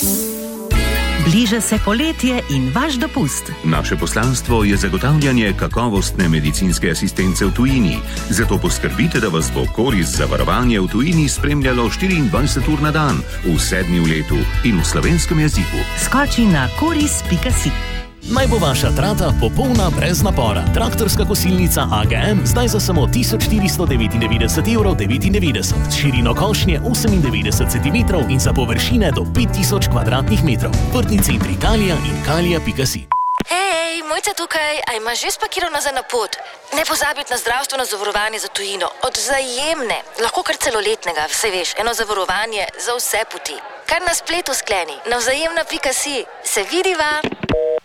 Bliža se poletje in vaš dopust. Naše poslanstvo je zagotavljanje kakovostne medicinske asistence v tujini. Zato poskrbite, da vas bo korist zavarovanje v tujini spremljalo 24 ur na dan, v 7 letu in v slovenskem jeziku. Skoči na koris.si. Naj bo vaša trata popolna brez napora. Traktorska kosilnica AGM zdaj za samo 1499,99 €, s širino košnje 98 cm in za površine do 5000 kvadratnih metrov. Vrtni centri Kalija in kalija.si. Hej, Mojca tukaj, a imaš že spakiral nazaj na pot? Ne pozabiti na zdravstveno zavarovanje za tujino. Od Vzajemne, lahko kar celoletnega, vse veš, eno zavarovanje za vse poti. Kar na spletu skleni, na vzajemna.si. Se vidiva?